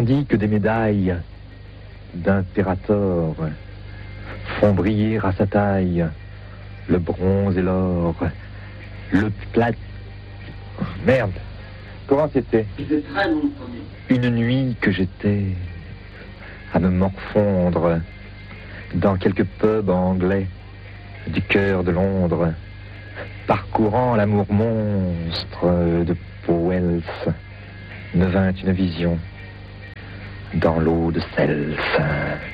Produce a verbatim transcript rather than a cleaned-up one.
tandis que des médailles d'impérator font briller à sa taille le bronze et l'or, le plat... Merde, comment c'était? C'était très long, Tony. Une nuit que j'étais à me morfondre dans quelques pubs anglais du cœur de Londres, parcourant l'amour monstre de Powell, me vint une vision dans l'eau de Cels.